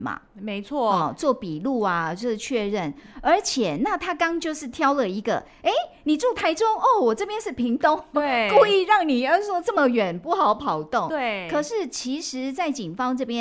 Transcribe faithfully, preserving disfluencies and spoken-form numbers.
嘛， 没错、 哦，做笔录啊，就是确认。而且，那他刚就是挑了一个，哎，你住台中哦，我这边是屏东， 对， 故意让你要说这么远不好跑动。 对， 可是其实，在警方这边。